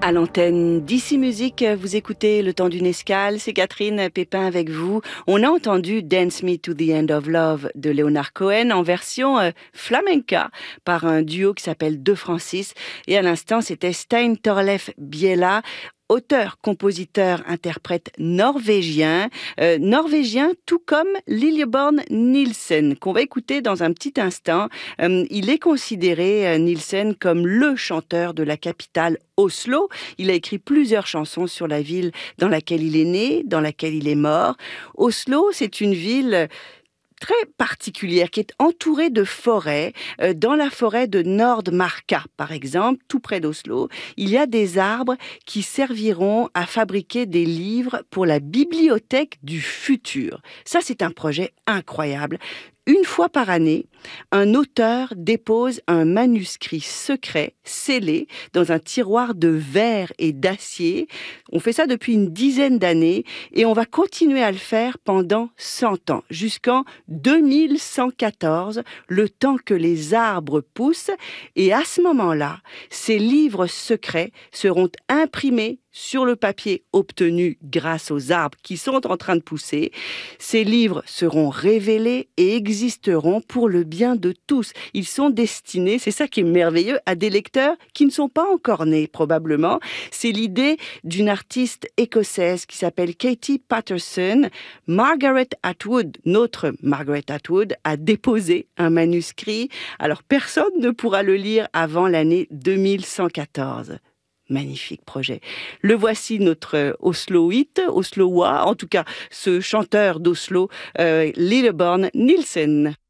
À l'antenne d'Ici Musique, vous écoutez Le Temps d'une escale, c'est Catherine Pépin avec vous. On a entendu Dance Me to the End of Love de Leonard Cohen en version flamenca par un duo qui s'appelle De Francis. Et à l'instant, c'était Stein Torleif Biela, auteur, compositeur, interprète norvégien, tout comme Lilleborn Nielsen, qu'on va écouter dans un petit instant. Il est considéré, Nielsen, comme le chanteur de la capitale Oslo. Il a écrit plusieurs chansons sur la ville dans laquelle il est né, dans laquelle il est mort. Oslo, c'est une ville très particulière, qui est entourée de forêts. Dans la forêt de Nordmarka, par exemple, tout près d'Oslo, il y a des arbres qui serviront à fabriquer des livres pour la bibliothèque du futur. Ça, c'est un projet incroyable. Une fois par année, un auteur dépose un manuscrit secret, scellé, dans un tiroir de verre et d'acier. On fait ça depuis une dizaine d'années et on va continuer à le faire pendant 100 ans, jusqu'en 2114, le temps que les arbres poussent. Et à ce moment-là, ces livres secrets seront imprimés sur le papier obtenu grâce aux arbres qui sont en train de pousser. Ces livres seront révélés et existeront pour le bien de tous. Ils sont destinés, c'est ça qui est merveilleux, à des lecteurs qui ne sont pas encore nés probablement. C'est l'idée d'une artiste écossaise qui s'appelle Katie Patterson. Margaret Atwood, notre Margaret Atwood, a déposé un manuscrit. Alors personne ne pourra le lire avant l'année 2114. Magnifique projet. Le voici, notre Osloïte, Oslois, en tout cas ce chanteur d'Oslo, Lilleborn Nielsen.